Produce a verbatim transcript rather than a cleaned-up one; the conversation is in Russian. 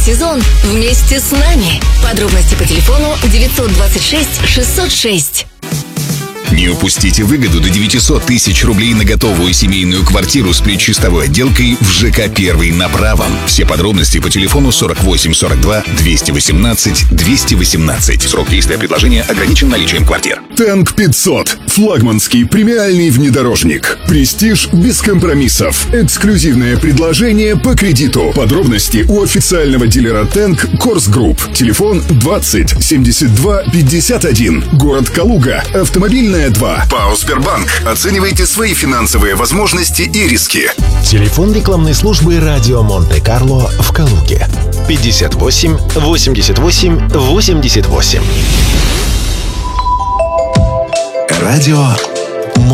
сезон вместе с нами. Подробности по телефону девятьсот двадцать шесть шестьсот шесть. Не упустите выгоду до девятисот тысяч рублей на готовую семейную квартиру с предчистовой отделкой в ЖК «Первый» на Правом. Все подробности по телефону сорок восемь сорок два двести восемнадцать двести восемнадцать. Срок действия предложения ограничен наличием квартир. Тэнк пятьсот. Флагманский премиальный внедорожник. Престиж без компромиссов. Эксклюзивное предложение по кредиту. Подробности у официального дилера Тэнк Корс Групп. Телефон двадцать семьдесят два пятьдесят один. Город Калуга. Автомобильная два. ПАО «Сбербанк». Оценивайте свои финансовые возможности и риски. Телефон рекламной службы «Радио Монте-Карло» в Калуге. пятьдесят восемь восемьдесят восемь восемьдесят восемь. Радио